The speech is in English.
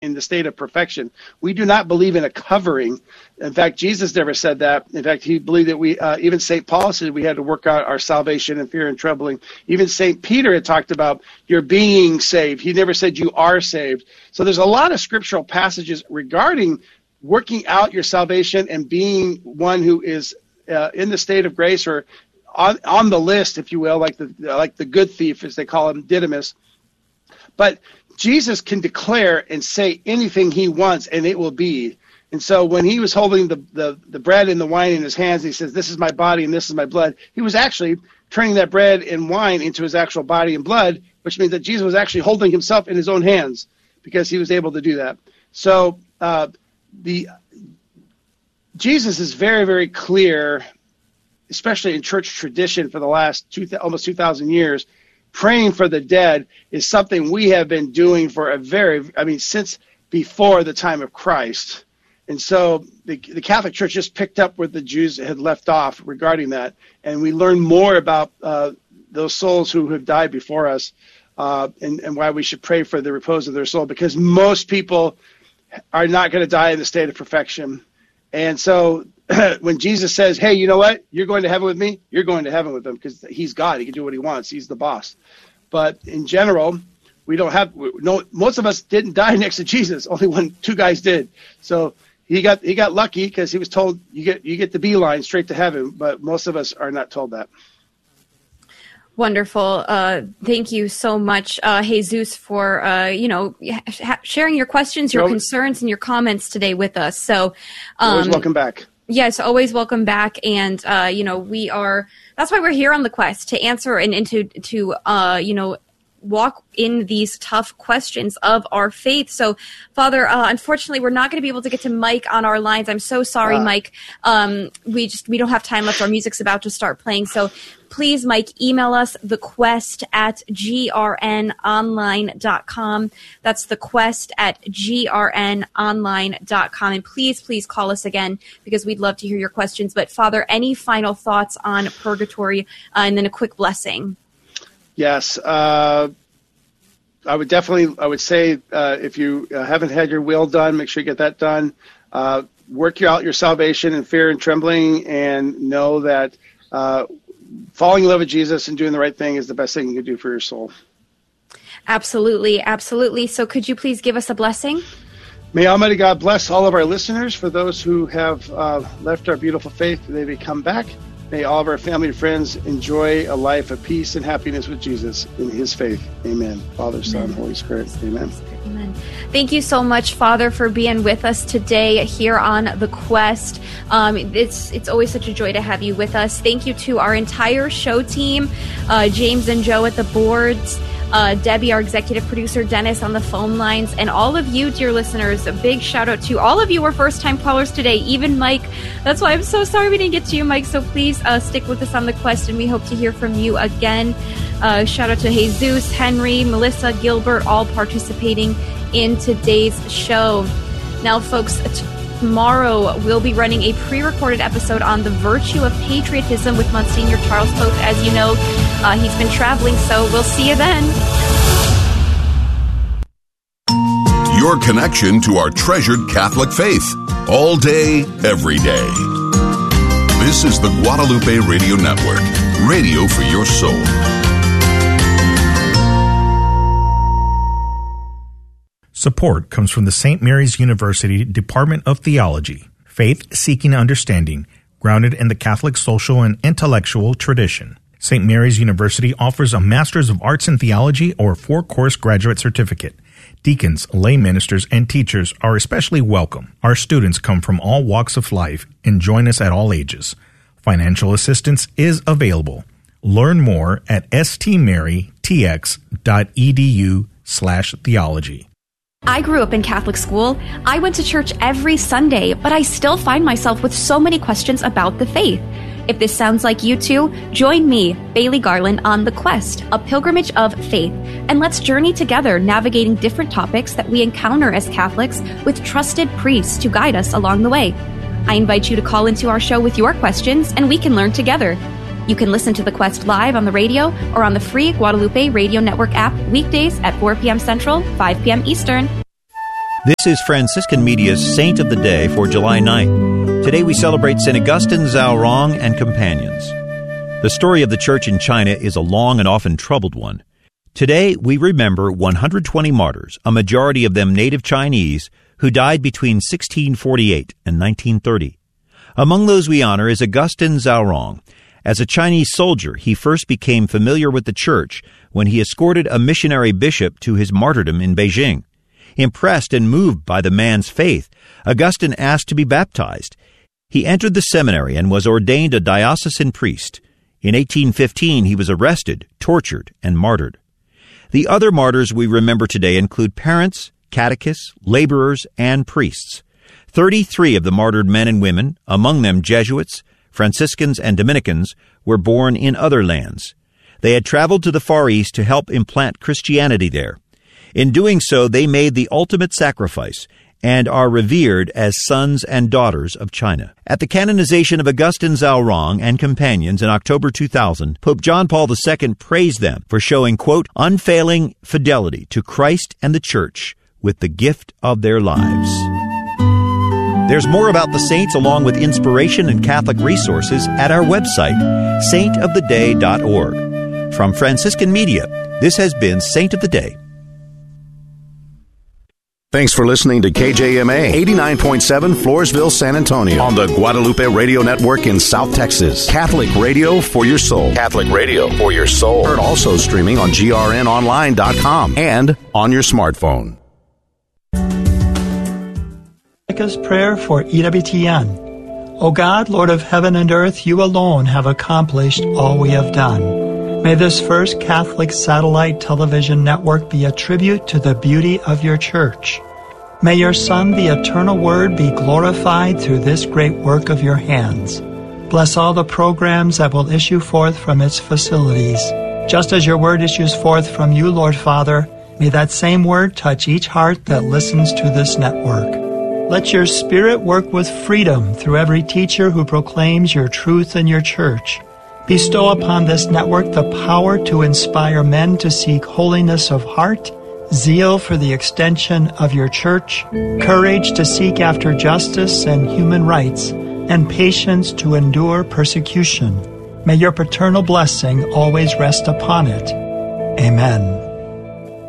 in the state of perfection. We do not believe in a covering. In fact, Jesus never said that. In fact, he believed that we, even St. Paul said we had to work out our salvation in fear and trembling. Even St. Peter had talked about you're being saved. He never said you are saved. So there's a lot of scriptural passages regarding working out your salvation and being one who is in the state of grace, or on the list, if you will, like the good thief, as they call him, Didymus. But Jesus can declare and say anything he wants, and it will be. And so when he was holding the bread and the wine in his hands, he says, "This is my body and this is my blood." He was actually turning that bread and wine into his actual body and blood, which means that Jesus was actually holding himself in his own hands because he was able to do that. So Jesus is very, very clear, especially in church tradition for the last almost 2,000 years. Praying for the dead is something we have been doing for since before the time of Christ. And so the Catholic Church just picked up where the Jews had left off regarding that. And we learn more about those souls who have died before us and why we should pray for the repose of their soul, because most people are not going to die in the state of perfection. And so when Jesus says, "Hey, you know what? You're going to heaven with me," you're going to heaven with him, because he's God. He can do what he wants. He's the boss. But in general, most of us didn't die next to Jesus. Only two guys did. So he got lucky because he was told you get the beeline straight to heaven. But most of us are not told that. Wonderful. Thank you so much, Jesus, for sharing your questions, your concerns, and your comments today with us. So, always welcome back. Yes, always welcome back. And that's why we're here on the quest, to answer and to walk in these tough questions of our faith. So, Father, unfortunately, we're not going to be able to get to Mike on our lines. I'm so sorry, Mike. We don't have time left. Our music's about to start playing. So please, Mike, email us, thequest@grnonline.com. That's thequest@grnonline.com. And please call us again, because we'd love to hear your questions. But Father, any final thoughts on purgatory, and then a quick blessing? Yes. I would say if you haven't had your will done, make sure you get that done. Work out your salvation in fear and trembling, and know that falling in love with Jesus and doing the right thing is the best thing you can do for your soul. Absolutely, absolutely. So could you please give us a blessing? May Almighty God bless all of our listeners. For those who have left our beautiful faith, may they come back. May all of our family and friends enjoy a life of peace and happiness with Jesus in his faith. Amen. Father, Son, Holy Spirit. Amen. Amen. Thank you so much, Father, for being with us today here on The Quest. It's always such a joy to have you with us. Thank you to our entire show team, James and Joe at the boards, Debbie, our executive producer, Dennis on the phone lines, and all of you, dear listeners. A big shout out to all of you who are first-time callers today, even Mike. That's why I'm so sorry we didn't get to you, Mike. So please stick with us on The Quest, and we hope to hear from you again. Shout out to Jesus, Henry, Melissa, Gilbert, all participating in today's show. Now, folks, tomorrow we'll be running a pre-recorded episode on the virtue of patriotism with Monsignor Charles Pope. As you know, he's been traveling, so we'll see you then. Your connection to our treasured Catholic faith, all day, every day. This is the Guadalupe Radio Network, radio for your soul. Support comes from the St. Mary's University Department of Theology, faith-seeking understanding, grounded in the Catholic social and intellectual tradition. St. Mary's University offers a Master's of Arts in Theology or 4-course graduate certificate. Deacons, lay ministers, and teachers are especially welcome. Our students come from all walks of life and join us at all ages. Financial assistance is available. Learn more at stmarytx.edu/theology. I grew up in Catholic school. I went to church every Sunday, but I still find myself with so many questions about the faith. If this sounds like you too, join me, Bailey Garland, on The Quest, a pilgrimage of faith, and let's journey together navigating different topics that we encounter as Catholics with trusted priests to guide us along the way. I invite you to call into our show with your questions, and we can learn together. You can listen to The Quest live on the radio or on the free Guadalupe Radio Network app weekdays at 4 p.m. Central, 5 p.m. Eastern. This is Franciscan Media's Saint of the Day for July 9th. Today we celebrate St. Augustine Zhaorong and companions. The story of the Church in China is a long and often troubled one. Today we remember 120 martyrs, a majority of them native Chinese, who died between 1648 and 1930. Among those we honor is Augustine Zhaorong. As a Chinese soldier, he first became familiar with the Church when he escorted a missionary bishop to his martyrdom in Beijing. Impressed and moved by the man's faith, Augustine asked to be baptized. He entered the seminary and was ordained a diocesan priest. In 1815, he was arrested, tortured, and martyred. The other martyrs we remember today include parents, catechists, laborers, and priests. 33 of the martyred men and women, among them Jesuits, Franciscans, and Dominicans, were born in other lands. They had traveled to the Far East to help implant Christianity there. In doing so, they made the ultimate sacrifice and are revered as sons and daughters of China. At the canonization of Augustine Zhaorong and companions in October 2000, Pope John Paul II praised them for showing, quote, unfailing fidelity to Christ and the Church with the gift of their lives. There's more about the saints along with inspiration and Catholic resources at our website, saintoftheday.org. From Franciscan Media, this has been Saint of the Day. Thanks for listening to KJMA 89.7 Floresville, San Antonio on the Guadalupe Radio Network in South Texas. Catholic radio for your soul. Catholic radio for your soul. Heard also streaming on grnonline.com and on your smartphone. Prayer for EWTN. O God, Lord of heaven and earth, you alone have accomplished all we have done. May this first Catholic satellite television network be a tribute to the beauty of your Church. May your Son, the eternal Word, be glorified through this great work of your hands. Bless all the programs that will issue forth from its facilities. Just as your Word issues forth from you, Lord Father, may that same Word touch each heart that listens to this network. Let your Spirit work with freedom through every teacher who proclaims your truth and your Church. Bestow upon this network the power to inspire men to seek holiness of heart, zeal for the extension of your Church, courage to seek after justice and human rights, and patience to endure persecution. May your paternal blessing always rest upon it. Amen.